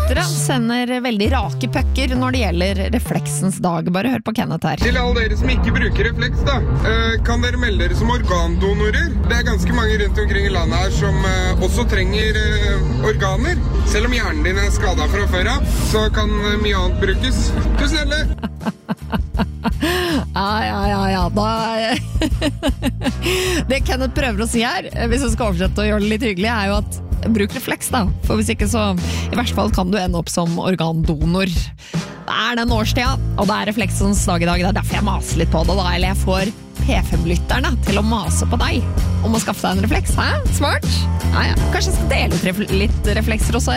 lyttere sender veldig rake pucker når det gjelder refleksens dag. Bare hør på Kenneth her. Til alle dere som ikke bruker refleks da, kan dere melde dere som organdonorer. Det ganske mange rundt omkring i landet her som også trenger organer. Selv om hjernen din skadet fra før av, så kan mye annet brukes. Tusen hjertelig! Ja, da Det Kenneth prøver å si her, hvis jeg skal oversette og gjøre det litt hyggelig, er jo at bruk refleks da, for hvis ikke så i verste fall kan du ende opp som organdonor. Det den årstida, og det refleksens dag i dag, det derfor jeg maser litt på det da, eller jeg får P5-lytterne til å mase på deg om å skaffe deg en refleks, hæ? Smart? Ja, kanskje jeg skal dele ut litt reflekser også